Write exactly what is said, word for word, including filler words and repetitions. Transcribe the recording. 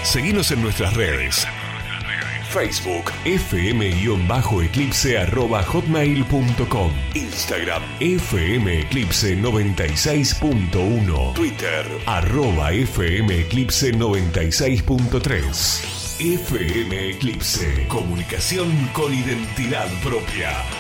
Seguinos en nuestras redes. Facebook, fm-eclipse arroba hotmail punto com. Instagram, fmeclipse noventa y seis punto uno. Twitter, arroba fmeclipse noventa y seis punto tres. F M Eclipse, comunicación con identidad propia.